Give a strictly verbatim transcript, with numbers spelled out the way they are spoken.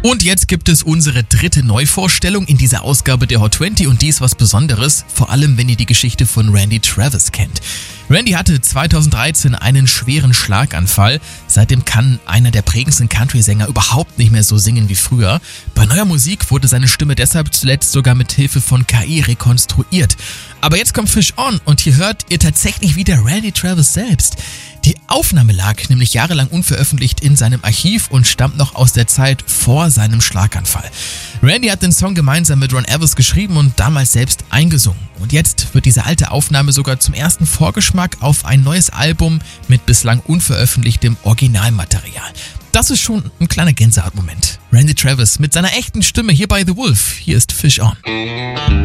Und jetzt gibt es unsere dritte Neuvorstellung in dieser Ausgabe der Hot zwanzig und die ist was Besonderes, vor allem wenn ihr die Geschichte von Randy Travis kennt. Randy hatte zweitausenddreizehn einen schweren Schlaganfall. Seitdem kann einer der prägendsten Country-Sänger überhaupt nicht mehr so singen wie früher. Bei neuer Musik wurde seine Stimme deshalb zuletzt sogar mit Hilfe von K I rekonstruiert. Aber jetzt kommt Fish On und hier hört ihr tatsächlich wieder Randy Travis selbst. Die Aufnahme lag nämlich jahrelang unveröffentlicht in seinem Archiv und stammt noch aus der Zeit vor seinem Schlaganfall. Randy hat den Song gemeinsam mit Ron Evers geschrieben und damals selbst eingesungen. Und jetzt wird diese alte Aufnahme sogar zum ersten Vorgeschmack auf ein neues Album mit bislang unveröffentlichtem Originalmaterial. Das ist schon ein kleiner Gänsehautmoment. Randy Travis mit seiner echten Stimme hier bei The Wolf. Hier ist Fish On.